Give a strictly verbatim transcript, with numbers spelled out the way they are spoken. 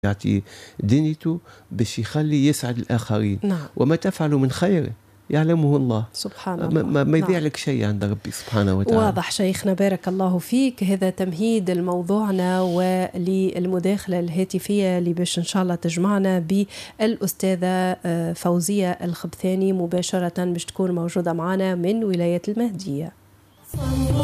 يعطي دنيته باش يخلي يسعد الآخرين. نعم. وما تفعلوا من خير يعلمه الله سبحان الله. ما, ما يضيع نعم. لك شيء عند ربي سبحانه وتعالى. واضح شيخنا بارك الله فيك. هذا تمهيد لموضوعنا وللمداخلة الهاتفية اللي باش إن شاء الله تجمعنا بالأستاذة فوزية الخبثاني مباشرة باش تكون موجودة معنا من ولاية المهدية.